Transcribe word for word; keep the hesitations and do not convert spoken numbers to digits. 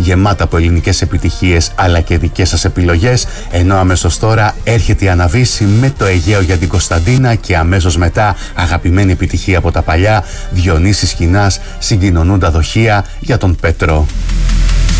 γεμάτα από ελληνικές επιτυχίες αλλά και δικές σας επιλογές, ενώ αμέσως τώρα έρχεται η Αναβίση με το Αιγαίο για την Κωνσταντίνα και αμέσως μετά αγαπημένη επιτυχία από τα παλιά, Διονύσης Χινάς, Συγκοινωνούν τα δοχεία για τον Πέτρο.